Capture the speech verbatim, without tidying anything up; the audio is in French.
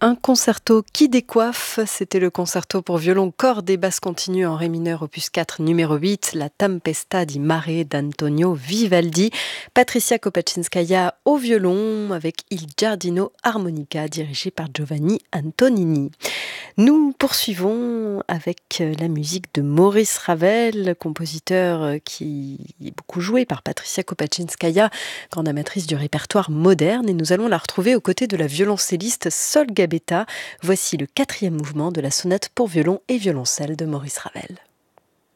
Un concerto qui décoiffe, c'était le concerto pour violon, cordes et basse continue en ré mineur opus quatre numéro huit, la Tempesta di Mare d'Antonio Vivaldi. Patricia Kopaczynskaja au violon avec Il Giardino Armonica dirigé par Giovanni Antonini. Nous poursuivons avec la musique de Maurice Ravel, compositeur qui est beaucoup joué par Patricia Kopaczynskaja, grande amatrice du répertoire moderne, et nous allons la retrouver aux côtés de la violoncelliste Sol Gabetta. Voici le quatrième mouvement de la sonate pour violon et violoncelle de Maurice Ravel.